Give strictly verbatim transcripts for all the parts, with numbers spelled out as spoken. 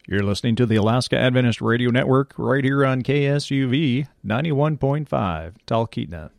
You're listening to the Alaska Adventist Radio Network right here on K S U V ninety-one point five, Talkeetna.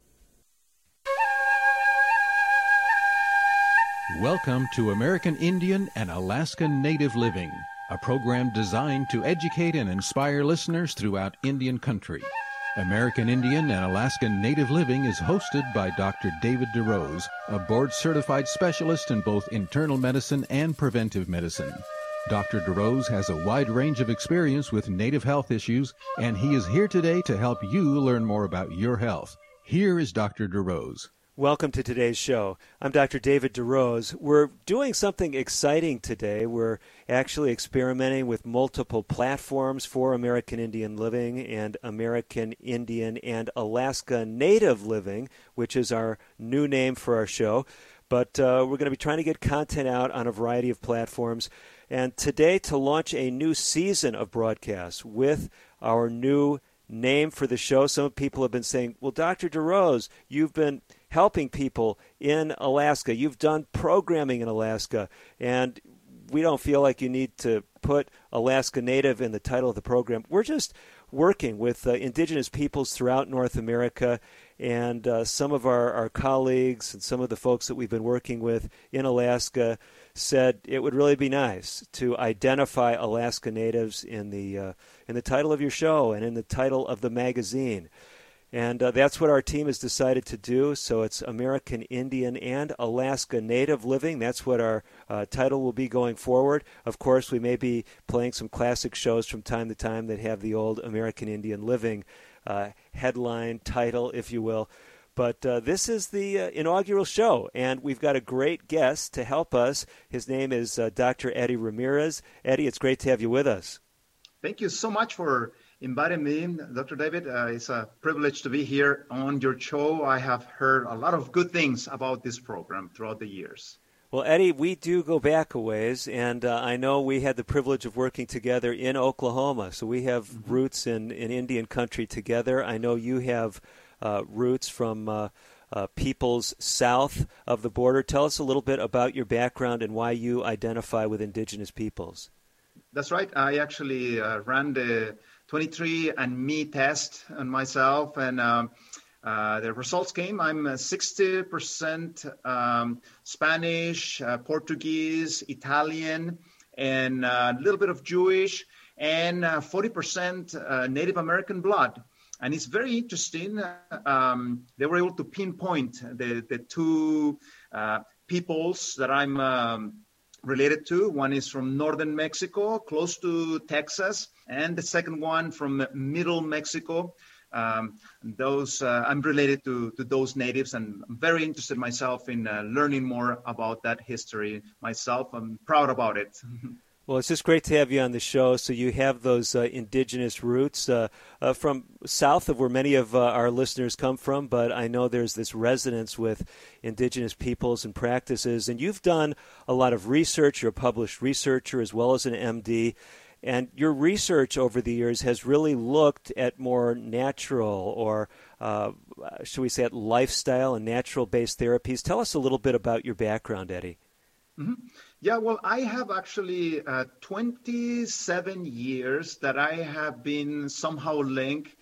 Welcome to American Indian and Alaska Native Living, a program designed to educate and inspire listeners throughout Indian country. American Indian and Alaska Native Living is hosted by Doctor David DeRose, a board-certified specialist in both internal medicine and preventive medicine. Doctor DeRose has a wide range of experience with Native health issues, and he is here today to help you learn more about your health. Here is Doctor DeRose. Welcome to today's show. I'm Doctor David DeRose. We're doing something exciting today. We're actually experimenting with multiple platforms for American Indian Living and American Indian and Alaska Native Living, which is our new name for our show. But uh, we're going to be trying to get content out on a variety of platforms. And today, to launch a new season of broadcasts with our new name for the show, some people have been saying, well, Doctor DeRose, you've been helping people in Alaska. You've done programming in Alaska, and we don't feel like you need to put Alaska Native in the title of the program. We're just working with uh, indigenous peoples throughout North America, and uh, some of our, our colleagues and some of the folks that we've been working with in Alaska said it would really be nice to identify Alaska Natives in the uh, in the title of your show and in the title of the magazine. And uh, that's what our team has decided to do. So it's American Indian and Alaska Native Living. That's what our uh, title will be going forward. Of course, we may be playing some classic shows from time to time that have the old American Indian Living uh, headline title, if you will. But uh, this is the uh, inaugural show, and we've got a great guest to help us. His name is uh, Doctor Eddie Ramirez. Eddie, it's great to have you with us. Thank you so much for inviting me, Doctor David. Uh, it's a privilege to be here on your show. I have heard a lot of good things about this program throughout the years. Well, Eddie, we do go back a ways, and uh, I know we had the privilege of working together in Oklahoma, so we have mm-hmm. roots in, in Indian country together. I know you have uh, roots from uh, uh, peoples south of the border. Tell us a little bit about your background and why you identify with indigenous peoples. That's right. I actually uh, ran the twenty-three and me test on myself, and um, uh, the results came. I'm sixty percent um, Spanish, uh, Portuguese, Italian, and a little bit of Jewish, and uh, forty percent uh, Native American blood. And it's very interesting. Um, they were able to pinpoint the, the two uh, peoples that I'm um, related to. One is from northern Mexico, close to Texas, and the second one from middle Mexico. Um, those uh, I'm related to, to those natives, and I'm very interested myself in uh, learning more about that history myself. I'm proud about it. Well, it's just great to have you on the show. So you have those uh, indigenous roots uh, uh, from south of where many of uh, our listeners come from, but I know there's this resonance with indigenous peoples and practices. And you've done a lot of research. You're a published researcher as well as an M D. And your research over the years has really looked at more natural or, uh, should we say, at lifestyle and natural-based therapies. Tell us a little bit about your background, Eddie. Mm-hmm. Yeah, well, I have actually uh, twenty-seven years that I have been somehow linked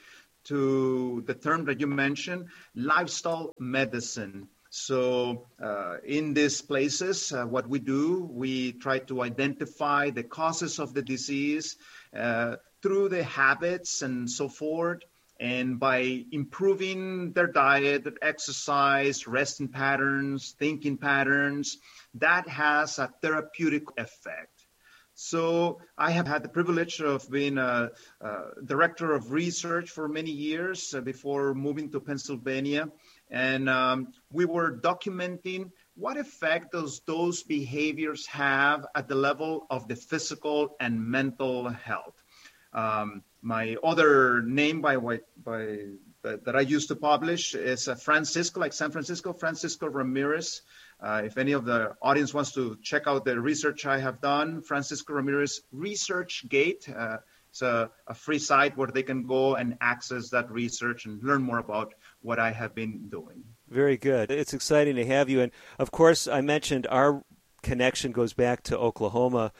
to the term that you mentioned, lifestyle medicine. So uh, in these places, uh, what we do, we try to identify the causes of the disease uh, through the habits and so forth. And by improving their diet, their exercise, resting patterns, thinking patterns, that has a therapeutic effect. So I have had the privilege of being a, a director of research for many years uh, before moving to Pennsylvania. And um, we were documenting what effect does those behaviors have at the level of the physical and mental health. Um, my other name by, by, by that I used to publish is uh, Francisco, like San Francisco, Francisco Ramirez. Uh, if any of the audience wants to check out the research I have done, Francisco Ramirez ResearchGate. Uh, it's a, a free site where they can go and access that research and learn more about what I have been doing. Very good. It's exciting to have you. And, of course, I mentioned our connection goes back to Oklahoma,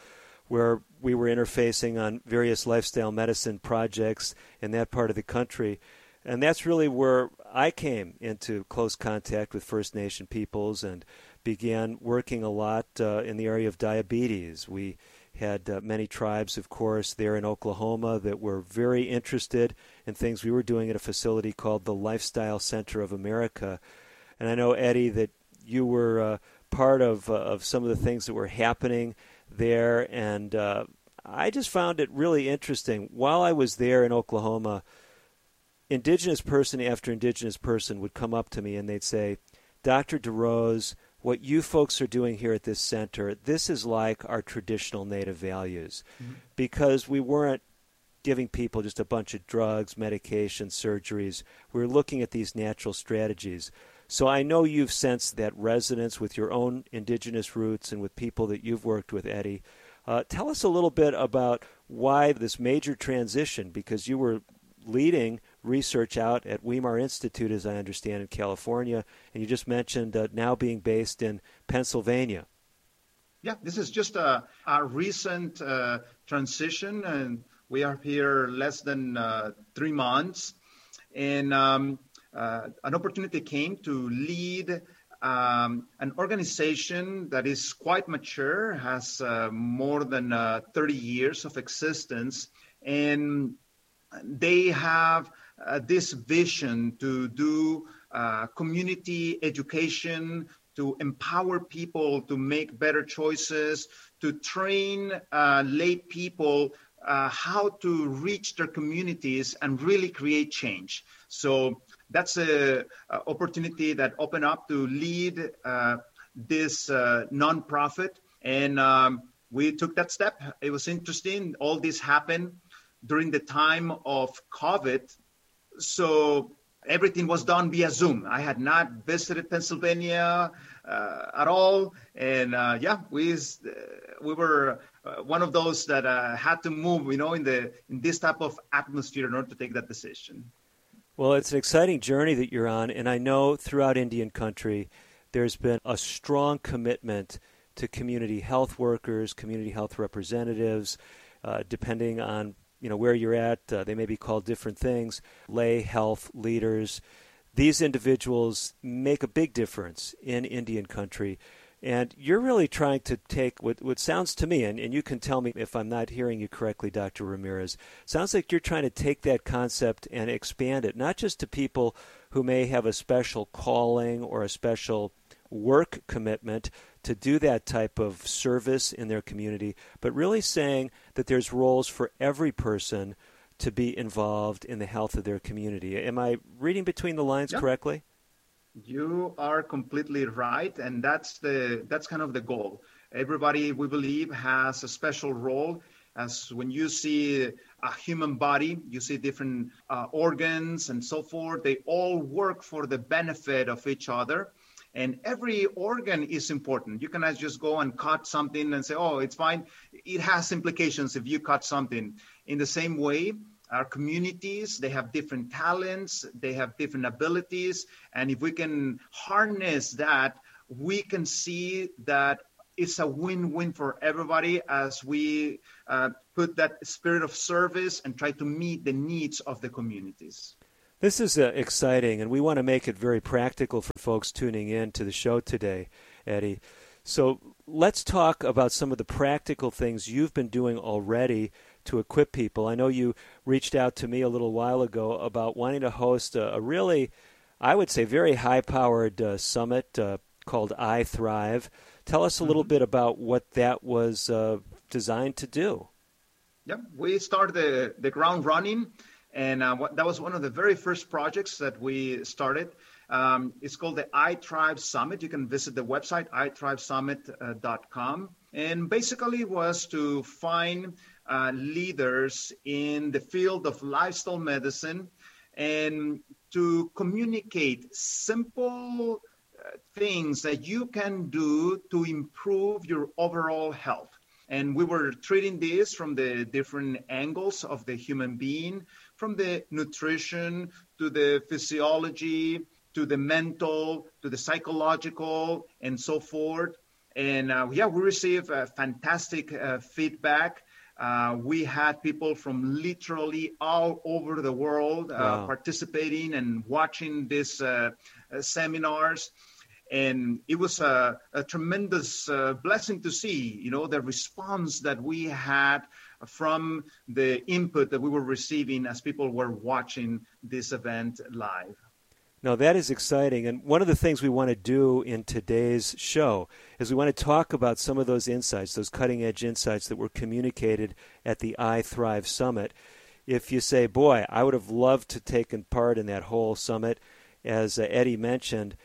where we were interfacing on various lifestyle medicine projects in that part of the country. And that's really where I came into close contact with First Nation peoples and began working a lot uh, in the area of diabetes. We had uh, many tribes, of course, there in Oklahoma that were very interested in things we were doing at a facility called the Lifestyle Center of America. And I know, Eddie, that you were uh, part of, uh, of some of the things that were happening there, and uh, I just found it really interesting. While I was there in Oklahoma, Indigenous person after Indigenous person would come up to me and they'd say, Doctor DeRose, what you folks are doing here at this center, this is like our traditional Native values, mm-hmm. because we weren't giving people just a bunch of drugs, medications, surgeries. We were looking at these natural strategies. So I know you've sensed that resonance with your own Indigenous roots and with people that you've worked with, Eddie. Uh, tell us a little bit about why this major transition, because you were leading research out at Weimar Institute, as I understand, in California, and you just mentioned uh, now being based in Pennsylvania. Yeah, this is just a, a recent uh, transition, and we are here less than uh, three months, and um, uh, an opportunity came to lead um, an organization that is quite mature, has uh, more than uh, thirty years of existence, and they have uh, this vision to do uh, community education, to empower people to make better choices, to train uh, lay people uh, how to reach their communities and really create change. So that's a, a opportunity that opened up to lead uh, this uh, nonprofit. And um, we took that step. It was interesting. All this happened during the time of COVID. So everything was done via Zoom. I had not visited Pennsylvania uh, at all. And uh, yeah, we uh, we were uh, one of those that uh, had to move, you know, in the in this type of atmosphere in order to take that decision. Well, it's an exciting journey that you're on. And I know throughout Indian country, there's been a strong commitment to community health workers, community health representatives, uh, depending on you know, where you're at, uh, they may be called different things, lay health leaders. These individuals make a big difference in Indian country. And you're really trying to take what, what sounds to me, and, and you can tell me if I'm not hearing you correctly, Doctor Ramirez, sounds like you're trying to take that concept and expand it, not just to people who may have a special calling or a special work commitment to do that type of service in their community, but really saying that there's roles for every person to be involved in the health of their community. Am I reading between the lines yeah. correctly? You are completely right, and that's the that's kind of the goal. Everybody, we believe, has a special role. As when you see a human body, you see different uh, organs and so forth. They all work for the benefit of each other. And every organ is important. You cannot just go and cut something and say, oh, it's fine. It has implications if you cut something. In the same way, our communities, they have different talents, they have different abilities. And if we can harness that, we can see that it's a win-win for everybody as we uh, put that spirit of service and try to meet the needs of the communities. This is uh, exciting, and we want to make it very practical for folks tuning in to the show today, Eddie. So let's talk about some of the practical things you've been doing already to equip people. I know you reached out to me a little while ago about wanting to host a, a really, I would say, very high-powered uh, summit uh, called I Thrive. Tell us a little mm-hmm. bit about what that was uh, designed to do. Yeah, we started the, the ground running. And uh, what, that was one of the very first projects that we started. Um, it's called the I Thrive Summit. You can visit the website, i thrive summit dot com. And basically it was to find uh, leaders in the field of lifestyle medicine and to communicate simple uh, things that you can do to improve your overall health. And we were treating this from the different angles of the human being, from the nutrition to the physiology, to the mental, to the psychological, and so forth. And uh, yeah, we received uh, fantastic uh, feedback. Uh, we had people from literally all over the world uh, wow. participating and watching these uh, uh, seminars. And it was a, a tremendous uh, blessing to see, you know, the response that we had from the input that we were receiving as people were watching this event live. Now, that is exciting. And one of the things we want to do in today's show is we want to talk about some of those insights, those cutting-edge insights that were communicated at the iThrive Summit. If you say, boy, I would have loved to take part in that whole summit, as uh, Eddie mentioned,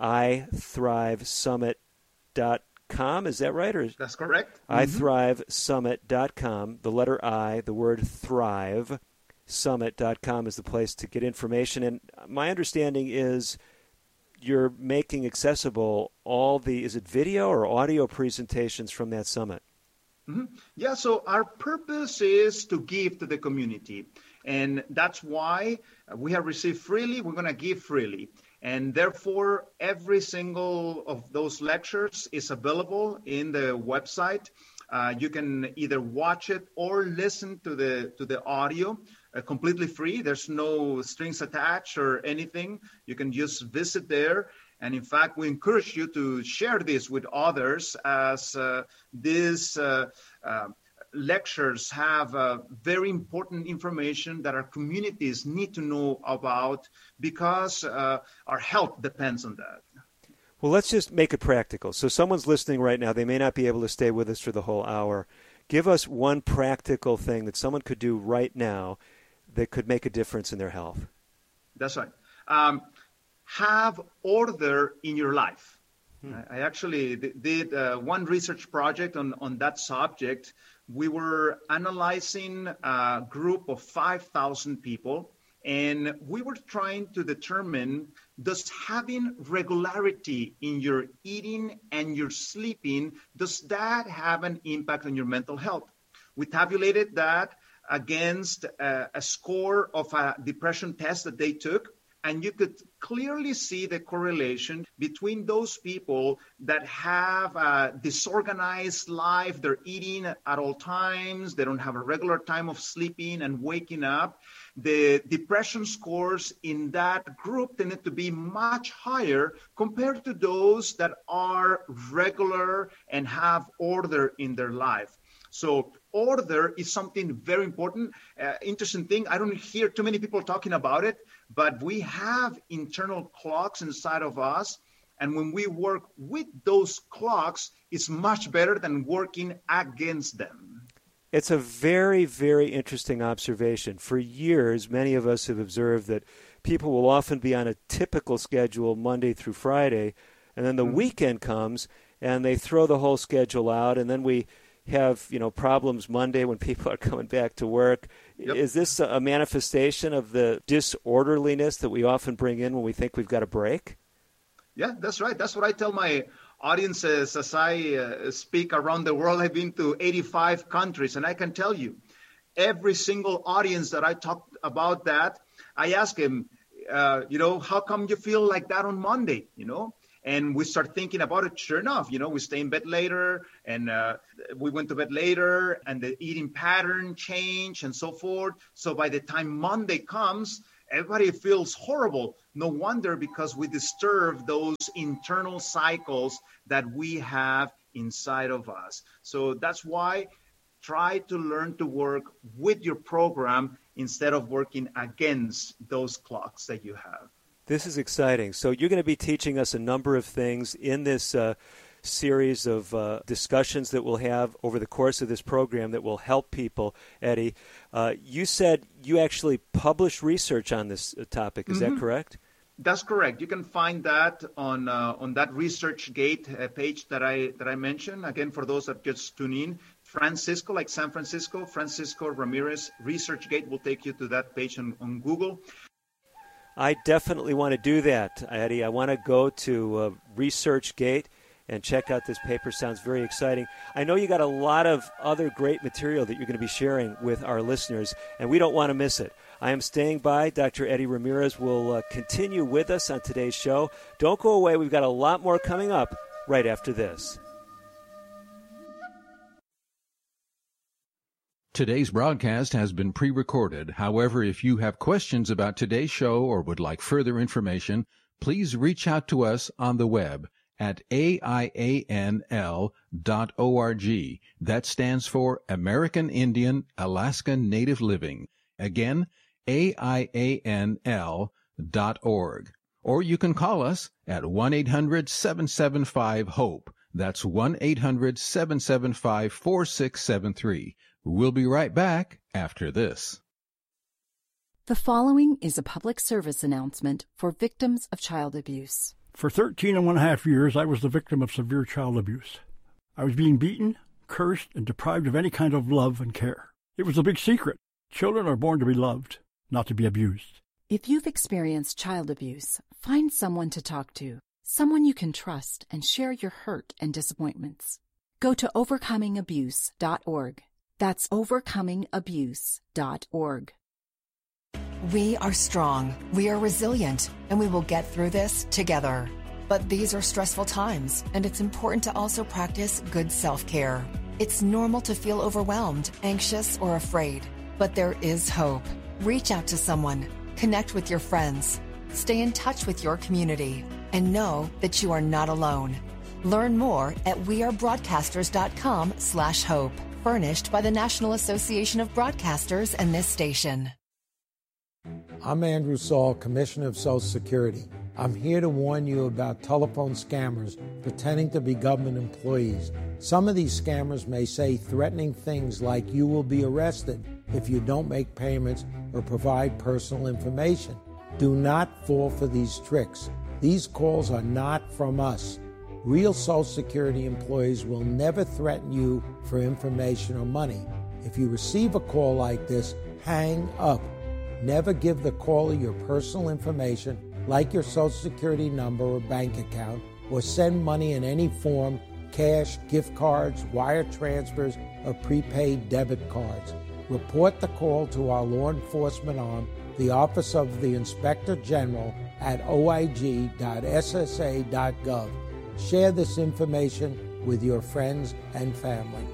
i thrive summit dot com. Is that right? Or That's correct. i thrive summit dot com. The letter I, the word thrive, summit dot com is the place to get information. And my understanding is you're making accessible all the, is it video or audio presentations from that summit? Mm-hmm. Yeah, so our purpose is to give to the community. And that's why we have received freely, we're going to give freely. And therefore, every single of those lectures is available in the website. Uh, you can either watch it or listen to the to the audio uh, completely free. There's no strings attached or anything. You can just visit there. And in fact, we encourage you to share this with others, as uh, these uh, uh, lectures have uh, very important information that our communities need to know about, because uh, our health depends on that. Well, let's just make it practical. So someone's listening right now. They may not be able to stay with us for the whole hour. Give us one practical thing that someone could do right now that could make a difference in their health. That's right. Um, have order in your life. Hmm. I actually did uh, one research project on, on that subject. We were analyzing a group of five thousand people, and we were trying to determine, does having regularity in your eating and your sleeping, does that have an impact on your mental health? We tabulated that against a, a score of a depression test that they took, and you could clearly see the correlation between those people that have a disorganized life. They're eating at all times. They don't have a regular time of sleeping and waking up. The depression scores in that group tended to be much higher compared to those that are regular and have order in their life. So order is something very important. Uh, interesting thing, I don't hear too many people talking about it, but we have internal clocks inside of us. And when we work with those clocks, it's much better than working against them. It's a very, very interesting observation. For years, many of us have observed that people will often be on a typical schedule Monday through Friday, and then the mm-hmm. weekend comes and they throw the whole schedule out, and then we have, you know, problems Monday when people are coming back to work. Yep. Is this a manifestation of the disorderliness that we often bring in when we think we've got a break? Yeah, that's right. That's what I tell my audiences as I uh, speak around the world. I've been to eighty-five countries, and I can tell you, every single audience that I talk about that, I ask them, uh, you know, how come you feel like that on Monday, you know? And we start thinking about it. Sure enough, you know, we stay in bed later, and uh, we went to bed later, and the eating pattern changed and so forth. So by the time Monday comes, everybody feels horrible. No wonder, because we disturb those internal cycles that we have inside of us. So that's why try to learn to work with your program instead of working against those clocks that you have. This is exciting. So you're going to be teaching us a number of things in this uh, series of uh, discussions that we'll have over the course of this program that will help people, Eddie. Uh, you said you actually publish research on this topic. Is mm-hmm. that correct? That's correct. You can find that on uh, on that ResearchGate uh, page that I that I mentioned. Again, for those that just tune in, Francisco, like San Francisco, Francisco Ramirez ResearchGate will take you to that page on, on Google. I definitely want to do that, Eddie. I want to go to uh, ResearchGate and check out this paper. Sounds very exciting. I know you got a lot of other great material that you're going to be sharing with our listeners, and we don't want to miss it. I am staying by. Doctor Eddie Ramirez will uh, continue with us on today's show. Don't go away. We've got a lot more coming up right after this. Today's broadcast has been pre-recorded. However, if you have questions about today's show or would like further information, please reach out to us on the web at A I A N L dot org. That stands for American Indian Alaska Native Living. Again, A I A N L dot org. Or you can call us at one eight hundred seven seven five HOPE. That's one eight hundred seven seven five four six seven three. We'll be right back after this. The following is a public service announcement for victims of child abuse. For thirteen and one half years, I was the victim of severe child abuse. I was being beaten, cursed, and deprived of any kind of love and care. It was a big secret. Children are born to be loved, not to be abused. If you've experienced child abuse, find someone to talk to, someone you can trust and share your hurt and disappointments. Go to overcoming abuse dot org. That's overcoming abuse dot org. We are strong, we are resilient, and we will get through this together. But these are stressful times, and it's important to also practice good self-care. It's normal to feel overwhelmed, anxious, or afraid, but there is hope. Reach out to someone, connect with your friends, stay in touch with your community, and know that you are not alone. Learn more at wearebroadcasters.com slash hope. Furnished by the National Association of Broadcasters and this station. I'm Andrew Saul, Commissioner of Social Security. I'm here to warn you about telephone scammers pretending to be government employees. Some of these scammers may say threatening things like you will be arrested if you don't make payments or provide personal information. Do not fall for these tricks. These calls are not from us. Real Social Security employees will never threaten you for information or money. If you receive a call like this, hang up. Never give the caller your personal information, like your Social Security number or bank account, or send money in any form, cash, gift cards, wire transfers, or prepaid debit cards. Report the call to our law enforcement arm, the Office of the Inspector General, at O I G dot S S A dot gov. Share this information with your friends and family.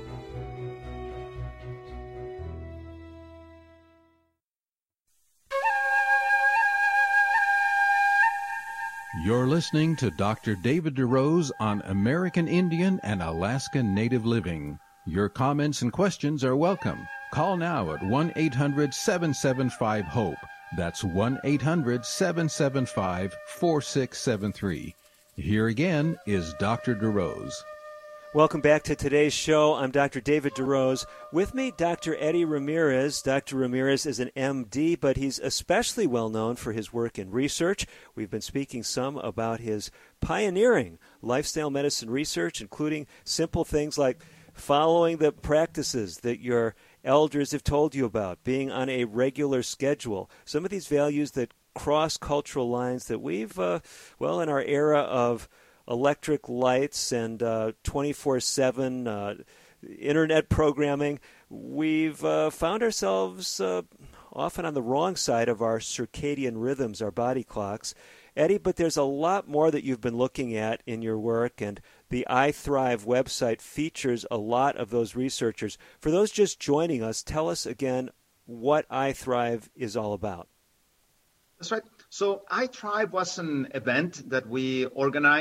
You're listening to Doctor David DeRose on American Indian and Alaska Native Living. Your comments and questions are welcome. Call now at one eight hundred seven seven five HOPE. That's one eight hundred seven seven five four six seven three. Here again is Doctor DeRose. Welcome back to today's show. I'm Doctor David DeRose. With me, Doctor Eddie Ramirez. Doctor Ramirez is an M D, but he's especially well known for his work in research. We've been speaking some about his pioneering lifestyle medicine research, including simple things like following the practices that your elders have told you about, being on a regular schedule. Some of these values that cross cultural lines that we've, uh, well, in our era of electric lights and uh, twenty-four seven uh, internet programming, we've uh, found ourselves uh, often on the wrong side of our circadian rhythms, our body clocks. Eddie, but there's a lot more that you've been looking at in your work, and the iThrive website features a lot of those researchers. For those just joining us, tell us again what iThrive is all about. That's right. So iThrive was an event that we organized